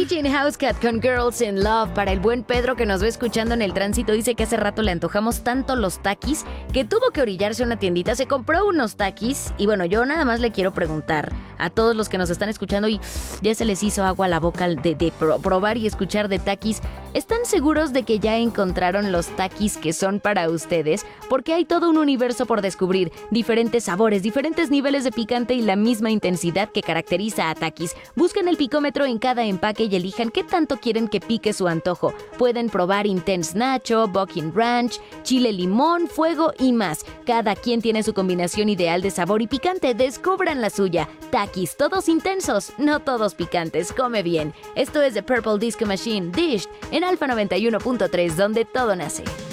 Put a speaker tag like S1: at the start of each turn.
S1: Avicii Housecat con Girls in Love. Para el buen Pedro que nos ve escuchando en el tránsito, dice que hace rato le antojamos tanto los taquis que tuvo que orillarse a una tiendita, se compró unos taquis y bueno, yo nada más le quiero preguntar a todos los que nos están escuchando y ya se les hizo agua a la boca de probar y escuchar de taquis. ¿Están seguros de que ya encontraron los taquis que son para ustedes? Porque hay todo un universo por descubrir, diferentes sabores, diferentes niveles de picante y la misma intensidad que caracteriza a Takis. Busquen el picómetro en cada empaque y elijan qué tanto quieren que pique su antojo. Pueden probar Intense Nacho, Bucking Ranch, Chile Limón, Fuego y más. Cada quien tiene su combinación ideal de sabor y picante. Descubran la suya. Takis, todos intensos, no todos picantes. Come bien. Esto es The Purple Disco Machine, Dished, en Alfa 91.3, donde todo nace.